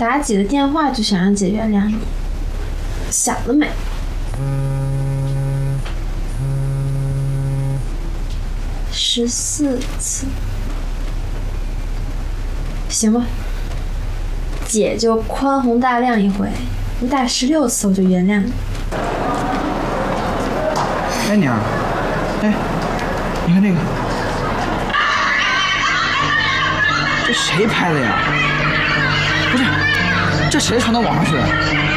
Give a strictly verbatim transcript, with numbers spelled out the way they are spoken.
打几个电话就想让姐原谅你，想得美！十四次，行吧，姐就宽宏大量一回，不打十六次我就原谅你。 哎娘，哎，你看这个，这谁拍的呀？不是，这谁传到网上去了？